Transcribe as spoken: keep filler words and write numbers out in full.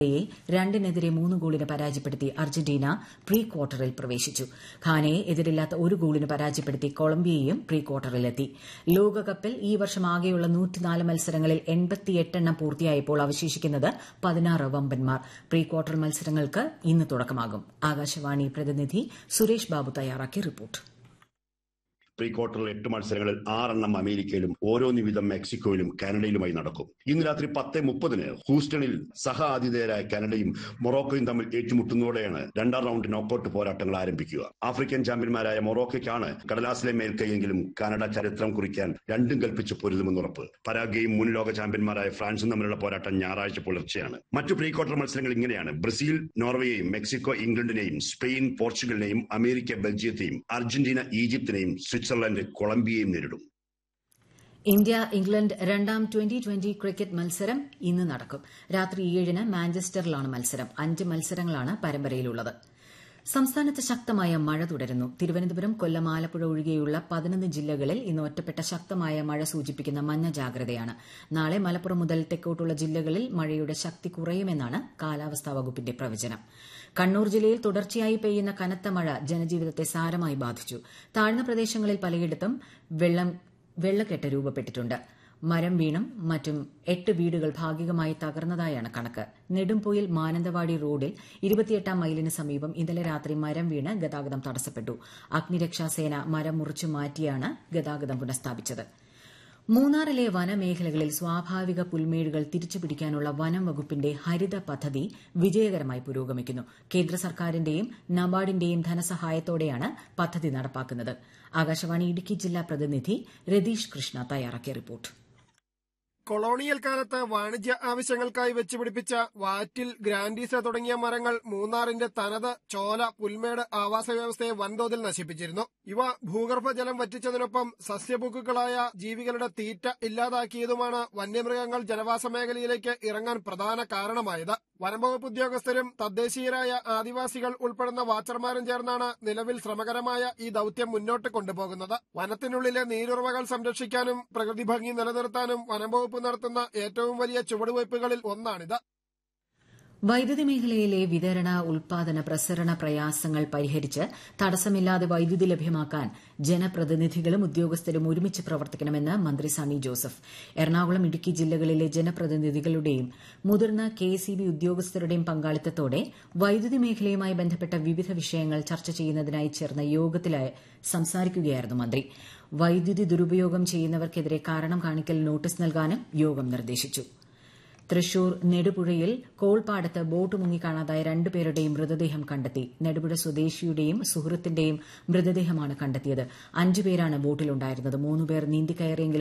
യെ രണ്ടിനെതിരെ മൂന്ന് ഗോളിന് പരാജയപ്പെടുത്തി അർജന്റീന പ്രീ ക്വാർട്ടറിൽ പ്രവേശിച്ചു. ഘാനയെ എതിരില്ലാത്ത ഒരു ഗോളിന് പരാജയപ്പെടുത്തി കൊളംബിയയും പ്രീ ക്വാർട്ടറിലെത്തി. ലോകകപ്പിൽ ഈ വർഷം ആകെയുള്ള നൂറ്റിനാല് മത്സരങ്ങളിൽ എൺപത്തിയെട്ട് എണ്ണം പൂർത്തിയായപ്പോൾ അവശേഷിക്കുന്നത് പതിനാറ് വമ്പന്മാർ. പ്രീ ക്വാർട്ടർ മത്സരങ്ങൾക്ക് ഇന്ന് തുടക്കമാകും. ആകാശവാണി പ്രതിനിധി സുരേഷ് ബാബു തയ്യാറാക്കിയ റിപ്പോർട്ട്. പ്രീ ക്വാർട്ടറിൽ എട്ട് മത്സരങ്ങളിൽ ആറെണ്ണം അമേരിക്കയിലും ഓരോന്ന് വീതം മെക്സിക്കോയിലും കാനഡയിലുമായി നടക്കും. ഇന്ന് രാത്രി പത്ത് മുപ്പതിന് ഹൂസ്റ്റണിൽ സഹ ആതിഥേയരായ കാനഡയും മൊറോക്കോയും തമ്മിൽ ഏറ്റുമുട്ടുന്നതോടെയാണ് രണ്ടാം റൌണ്ട് നോക്കൌട്ട് പോരാട്ടങ്ങൾ ആരംഭിക്കുക. ആഫ്രിക്കൻ ചാമ്പ്യന്മാരായ മൊറോക്കോയ്ക്കാണ് കടലാസിലെ മേൽക്കൈയെങ്കിലും കാനഡ ചരിത്രം കുറിക്കാൻ രണ്ടും കൽപ്പിച്ച് പൊരുതുമെന്നുറപ്പ്. പരാഗ്വേയും മുൻ ലോക ചാമ്പ്യന്മാരായ ഫ്രാൻസും തമ്മിലുള്ള പോരാട്ടം ഞായറാഴ്ച പുലർച്ചെയാണ്. മറ്റു പ്രീ ക്വാർട്ടർ മത്സരങ്ങൾ ഇങ്ങനെയാണ്. Brazil നോർവേയെയും Mexico ഇംഗ്ലണ്ടിനെയും Spain പോർച്ചുഗലിനെയും America ബെൽജിയത്തെയും Argentina ഈജിപ്തിനെയും Switzerland കൊളംബിയയും നേരിടും. ഇന്ത്യ ഇംഗ്ലണ്ട് രണ്ടാം ട്വന്റി ട്വന്റി ക്രിക്കറ്റ് മത്സരം ഇന്ന് നടക്കും. രാത്രി ഏഴിന് മാഞ്ചസ്റ്ററിലാണ് മത്സരം. അഞ്ച് മത്സരങ്ങളാണ് പരമ്പരയിലുള്ളത്. സംസ്ഥാനത്ത് ശക്തമായ മഴ തുടരുന്നു. തിരുവനന്തപുരം, കൊല്ലം, ആലപ്പുഴ ഒഴികെയുള്ള പതിനൊന്ന് ജില്ലകളിൽ ഇന്ന് ഒറ്റപ്പെട്ട ശക്തമായ മഴ സൂചിപ്പിക്കുന്ന മഞ്ഞ ജാഗ്രതയാണ്. നാളെ മലപ്പുറം മുതൽ തെക്കോട്ടുള്ള ജില്ലകളിൽ മഴയുടെ ശക്തി കുറയുമെന്നാണ് കാലാവസ്ഥാ വകുപ്പിന്റെ പ്രവചനം. കണ്ണൂർ ജില്ലയിൽ തുടർച്ചയായി പെയ്യുന്ന കനത്ത മഴ ജനജീവിതത്തെ സാരമായി ബാധിച്ചു. താഴ്ന്ന പ്രദേശങ്ങളിൽ പലയിടത്തും വെള്ളക്കെട്ട് രൂപപ്പെട്ടിട്ടുണ്ട്. മരം വീണും മറ്റും എട്ട് വീടുകൾ ഭാഗികമായി തകർന്നതായാണ് കണക്ക്. നെടുംപൊയിൽ മാനന്തവാടി റോഡിൽ ഇരുപത്തിയെട്ടാം മൈലിന് സമീപം ഇന്നലെ രാത്രി മരം വീണ് ഗതാഗതം തടസ്സപ്പെട്ടു. അഗ്നിരക്ഷാസേന മരം മുറിച്ചു മാറ്റിയാണ് ഗതാഗതം പുനഃസ്ഥാപിച്ചത്. മൂന്നാറിലെ വനമേഖലകളിൽ സ്വാഭാവിക പുൽമേടുകൾ തിരിച്ചുപിടിക്കാനുള്ള വനം വകുപ്പിന്റെ ഹരിത പദ്ധതി വിജയകരമായി പുരോഗമിക്കുന്നു. കേന്ദ്ര സർക്കാരിന്റെയും നബാർഡിന്റെയും ധനസഹായത്തോടെയാണ് പദ്ധതി നടപ്പാക്കുന്നത്. ആകാശവാണി ഇടുക്കി ജില്ലാ പ്രതിനിധി രതീഷ് കൃഷ്ണ തയ്യാറാക്കിയ റിപ്പോർട്ട്. കൊളോണിയൽ കാലത്ത് വാണിജ്യ ആവശ്യങ്ങൾക്കായി വെച്ചുപിടിപ്പിച്ച വാറ്റിൽ, ഗ്രാൻഡീസ തുടങ്ങിയ മരങ്ങൾ മൂന്നാറിന്റെ തനത് ചോല, പുൽമേട് ആവാസ വ്യവസ്ഥയെ വൻതോതിൽ നശിപ്പിച്ചിരുന്നു. ഇവ ഭൂഗർഭജലം വറ്റിച്ചതിനൊപ്പം സസ്യഭുക്കുകളായ ജീവികളുടെ തീറ്റ ഇല്ലാതാക്കിയതുമാണ് വന്യമൃഗങ്ങൾ ജനവാസ മേഖലയിലേക്ക് ഇറങ്ങാൻ പ്രധാന കാരണമായത്. വനംവകുപ്പ് ഉദ്യോഗസ്ഥരും തദ്ദേശീയരായ ആദിവാസികൾ ഉൾപ്പെടുന്ന വാച്ചർമാരും ചേർന്നാണ് നിലവിൽ ശ്രമകരമായ ഈ ദൌത്യം മുന്നോട്ട് കൊണ്ടുപോകുന്നത്. വനത്തിനുള്ളിലെ നീരുറവകൾ സംരക്ഷിക്കാനും പ്രകൃതി ഭംഗി നിലനിർത്താനും വനംവകുപ്പ് നടത്തുന്ന ഏറ്റവും വലിയ ചുവടുവയ്പുകളിൽ ഒന്നാണിത്. വൈദ്യുതി മേഖലയിലെ വിതരണ, ഉൽപാദന, പ്രസരണ പ്രയാസങ്ങൾ പരിഹരിച്ച് തടസ്സമില്ലാതെ വൈദ്യുതി ലഭ്യമാക്കാൻ ജനപ്രതിനിധികളും ഉദ്യോഗസ്ഥരും ഒരുമിച്ച് പ്രവർത്തിക്കണമെന്ന് മന്ത്രി സണ്ണി ജോസഫ്. എറണാകുളം, ഇടുക്കി ജില്ലകളിലെ ജനപ്രതിനിധികളുടെയും മുതിർന്ന കെ എസ് ഇ ബി ഉദ്യോഗസ്ഥരുടെയും പങ്കാളിത്തത്തോടെ വൈദ്യുതി മേഖലയുമായി ബന്ധപ്പെട്ട വിവിധ വിഷയങ്ങൾ ചർച്ച ചെയ്യുന്നതിനായി ചേർന്ന യോഗത്തിൽ സംസാരിക്കുകയായിരുന്നു മന്ത്രി. വൈദ്യുതി ദുരുപയോഗം ചെയ്യുന്നവർക്കെതിരെ കാരണം കാണിക്കൽ നോട്ടീസ് നൽകാനും യോഗം നിർദ്ദേശിച്ചു. തൃശൂർ നെടുപുഴയിൽ കോൾപ്പാടത്ത് ബോട്ട് മുങ്ങി കാണാതായ രണ്ടുപേരുടെയും മൃതദേഹം കണ്ടെത്തി. നെടുപുഴ സ്വദേശിയുടെയും സുഹൃത്തിന്റെയും മൃതദേഹമാണ് കണ്ടെത്തിയത്. അഞ്ചുപേരാണ് ബോട്ടിലുണ്ടായിരുന്നത്. മൂന്നുപേർ നീന്തിക്കയറിയെങ്കിലും